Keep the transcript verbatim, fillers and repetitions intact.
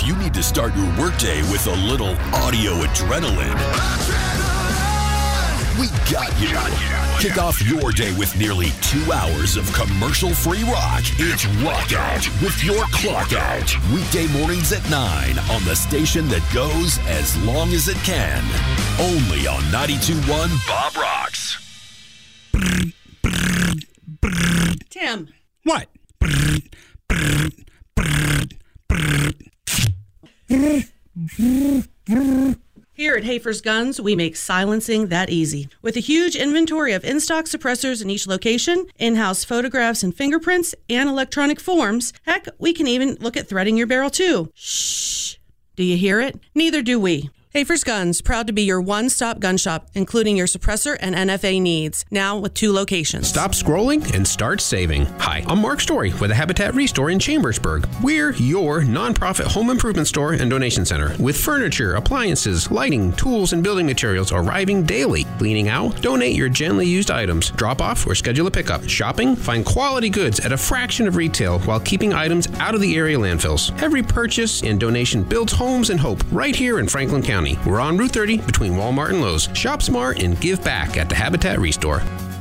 If you need to start your workday with a little audio adrenaline, we got you. Kick off your day with nearly two hours of commercial-free rock. It's Rock Out with your Clock Out. Weekday mornings at nine on the station that goes as long as it can. Only on ninety-two point one Bob Rocks. Tim. What? Here at Hafer's Guns, we make silencing that easy. With a huge inventory of in-stock suppressors in each location, in-house photographs and fingerprints, and electronic forms, heck, we can even look at threading your barrel too. Shh. Do you hear it? Neither do we. Hafer's Guns, proud to be your one-stop gun shop, including your suppressor and N F A needs, now with two locations. Stop scrolling and start saving. Hi, I'm Mark Story with the Habitat Restore in Chambersburg. We're your nonprofit home improvement store and donation center with furniture, appliances, lighting, tools, and building materials arriving daily. Cleaning out? Donate your gently used items. Drop off or schedule a pickup. Shopping? Find quality goods at a fraction of retail while keeping items out of the area landfills. Every purchase and donation builds homes and hope right here in Franklin County. We're on Route thirty between Walmart and Lowe's. Shop smart and give back at the Habitat Restore.